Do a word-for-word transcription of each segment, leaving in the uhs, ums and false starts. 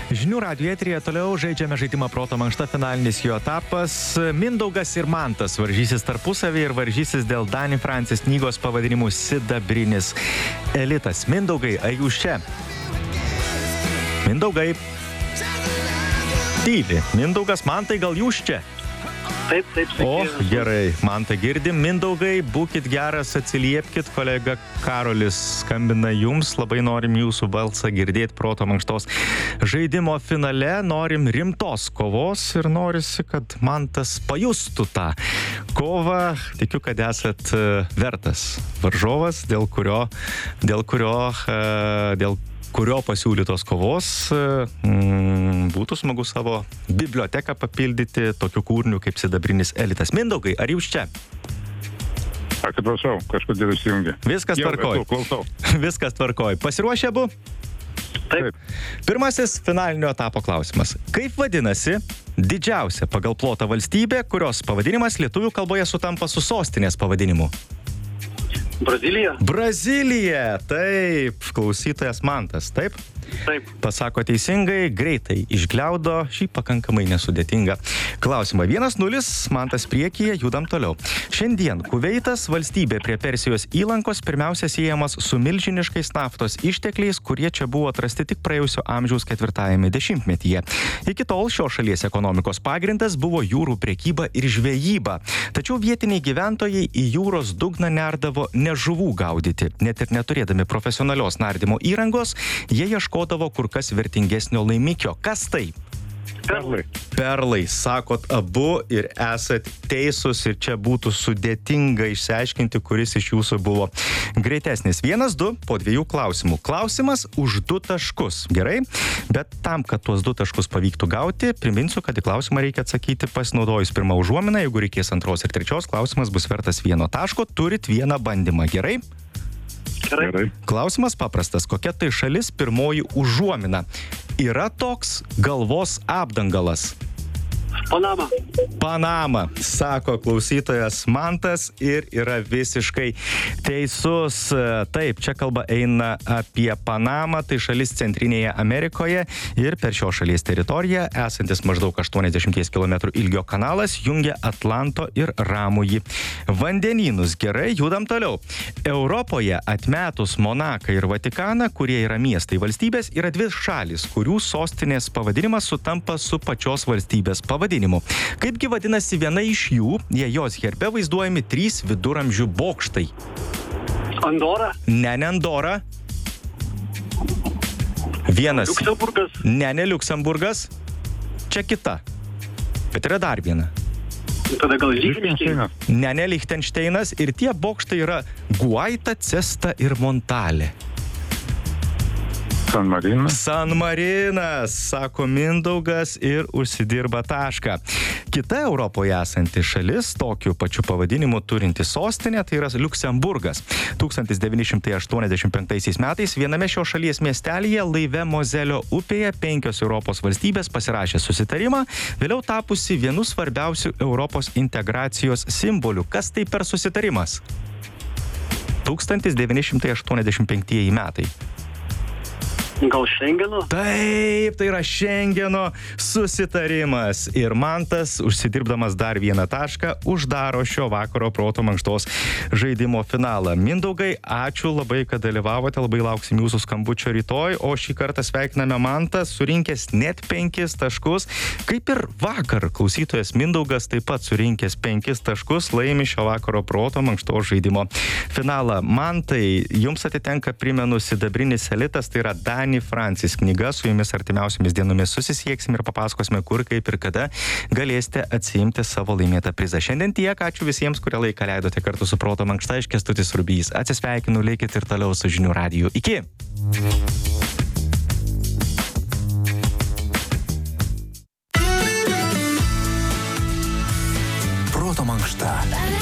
Žinių radijo eteryje toliau žaidžiame žaidimą Proto mankšta, finalinis jo etapas. Mindaugas ir Mantas varžysis tarpusavį ir varžysis dėl Dani Francis knygos pavadinimu Sidabrinis elitas. Mindaugai, ar jūs čia? Mindaugai. Tyli. Mindaugas, Mantai, gal jūs čia? Taip, taip, taip. O, gerai, Mantą girdim. Mindaugai, būkit geras, atsiliepkit, kolega Karolis skambina jums, labai norim jūsų balsą girdėti Proto mankštos žaidimo finale, norim rimtos kovos ir norisi, kad Mantas pajustų tą kovą. Tikiu, kad esat vertas varžovas, dėl kurio, dėl kurio, dėl kurio pasiūlytos kovos mm, būtų smagu savo biblioteką papildyti tokiu kūriniu kaip Sidabrinis elitas. Mindaugai, ar jūs čia? Atsiprašau, kažkodėl išsijungė. Viskas tvarkoj. Klausau. Viskas tvarkoj. Pasiruošę abu? Taip. Pirmasis finalinio etapo klausimas. Kaip vadinasi didžiausia pagal plotą valstybė, kurios pavadinimas lietuvių kalboje sutampa su sostinės pavadinimu? Brazilija? Brazilija, taip, klausytojas Mantas, taip? Taip. Pasako teisingai, greitai išgliaudo šį pakankamai nesudėtingą klausimą. vienas nulis, Mantas priekyje, judam toliau. Šiandien Kuveitas, valstybė prie Persijos įlankos, pirmiausia siejamas su milžiniškais naftos ištekliais, kurie čia buvo atrasti tik praėjusio amžiaus ketvirtajame dešimtmetyje. Iki tol šios šalies ekonomikos pagrindas buvo jūrų prekyba ir žvejyba. Tačiau vietiniai gyventojai į jūros dugną nerdavo ne žuvų gaudyti. Net ir neturėdami profesionalios nardymo įrangos, jie ieškodavo kur kas vertingesnio laimikio. Kas tai? Perlai. Perlai, sakot abu ir esat teisūs ir čia būtų sudėtinga išsiaiškinti, kuris iš jūsų buvo greitesnis. Vienas, du, po dviejų klausimų. Klausimas už du taškus. Gerai? Bet tam, kad tuos du taškus pavyktų gauti, priminsiu, kad į klausimą reikia atsakyti pasinaudojus pirmą užuominą. Jeigu reikės antros ir trečios, klausimas bus vertas vieno taško. Turit vieną bandymą. Gerai? Gerai. Klausimas paprastas. Kokia tai šalis pirmoji užuomina? Yra toks galvos apdangalas? Panama. Panama, sako klausytojas Mantas ir yra visiškai teisus. Taip, čia kalba eina apie Panamą, tai šalis Centrinėje Amerikoje ir per šio šalies teritoriją esantis maždaug aštuoniasdešimt kilometrų ilgio kanalas jungia Atlanto ir Ramųjį vandenynus. Gerai, judam toliau. Europoje atmetus Monaką ir Vatikaną, kurie yra miestai valstybės, yra dvi šalis, kurių sostinės pavadinimas sutampa su pačios valstybės pavadinimu. Kaipgi vadinasi viena iš jų, jei jos herbe vaizduojami trys viduramžių bokštai? Andora? Ne, ne Andora. Vienas. Liuksemburgas? Ne, ne Liuksemburgas. Čia kita. Bet yra dar viena. Tada gal Lichtenšteinas? Ne, ne Lichtenšteinas. Ir tie bokštai yra Guaita, Cesta ir Montalė. San Marinas. San Marinas, sako Mindaugas ir užsidirba tašką. Kita Europoje esanti šalis, tokiu pačiu pavadinimu turinti sostinę, tai yra Liuksemburgas. tūkstantis devyni šimtai aštuoniasdešimt penktaisiais metais viename šios šalies miestelyje laive Mozelio upėje penkios Europos valstybės pasirašė susitarimą, vėliau tapusi vienu svarbiausių Europos integracijos simbolių. Kas tai per susitarimas? tūkstantis devyni šimtai aštuoniasdešimt penktieji metai. Gal Šengeno? Taip, tai yra Šengeno susitarimas. Ir Mantas, užsidirbdamas dar vieną tašką, uždaro šio vakaro Proto mankštos žaidimo finalą. Mindaugai, ačiū labai, kad dalyvavote, labai lauksim jūsų skambučio rytoj, o šį kartą sveikiname Mantą, surinkęs net penkis taškus. Kaip ir vakar, klausytojas Mindaugas taip pat surinkęs penkis taškus, laimi šio vakaro Proto mankštos žaidimo finalą. Mantai, jums atitenka, primenu, Sidabrinis elitas, tai yra Dani Francis knyga, su jumis artimiausiomis dienomis susisieksim ir papasakosime, kur, kaip ir kada galėsite atsiimti savo laimėtą prizą. Šiandien tiek, ačiū visiems, kurie laiką leidote kartu su Proto mankšta, aš Kęstutis Rubys. Atsisveikinu, likit ir toliau su Žinių radiju. Iki! Proto mankšta.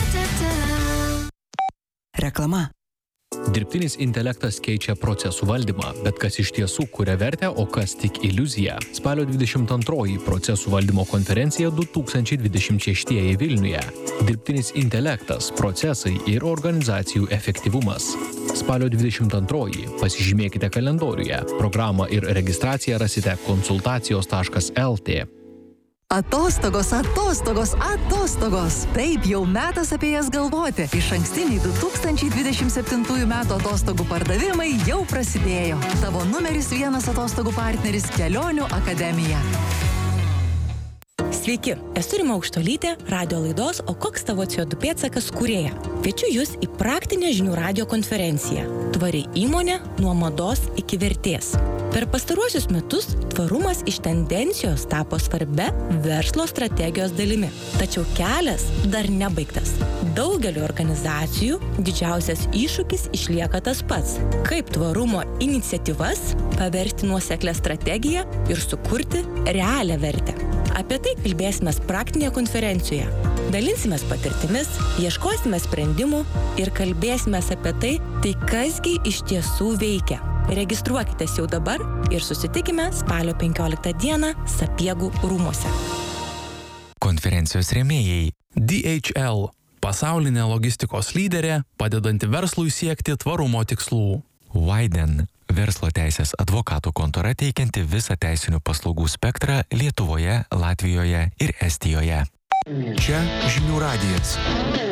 Reklama. Dirbtinis intelektas keičia procesų valdymą, bet kas iš tiesų kuria vertę, o kas tik iliuzija. Spalio dvidešimt antroji procesų valdymo konferencija du tūkstančiai dvidešimt šeštieji Vilniuje. Dirbtinis intelektas, procesai ir organizacijų efektyvumas. spalio dvidešimt antroji. Pasižymėkite kalendoriuje. Programą ir registraciją rasite konsultacijos taškas el tė. Atostogos, atostogos, atostogos. Taip, jau metas apie jas galvoti. Išankstiniai du tūkstančiai dvidešimt septintųjų metų atostogų pardavimai jau prasidėjo. Tavo numeris vienas atostogų partneris Kelionių akademija. Sveiki, esu Rima Aukštuolytė, radio laidos O koks tavo C O du pėdsakas kūrėja. Kviečiu Jūs į praktinę žinių radijo konferenciją Tvari įmonė nuo mados iki vertės. Per pastaruosius metus tvarumas iš tendencijos tapo svarbia verslo strategijos dalimi. Tačiau kelias dar nebaigtas. Daugeliu organizacijų didžiausias iššūkis išlieka tas pats. Kaip tvarumo iniciatyvas paversti nuoseklią strategiją ir sukurti realią vertę. Apie tai kalbėsime praktinėje konferencijoje. Dalinsimės patirtimis, ieškosime sprendimų ir kalbėsime apie tai, tai kasgi iš tiesų veikia. Registruokitės jau dabar ir susitikime spalio penkioliktą dieną Sapiegų rūmuose. Konferencijos rėmėjai D H L – pasaulinė logistikos lyderė, padedanti verslui siekti tvarumo tikslų. Widen – verslo teisės advokatų kontora teikianti visą teisinių paslaugų spektrą Lietuvoje, Latvijoje ir Estijoje. Čia Žinių radijas.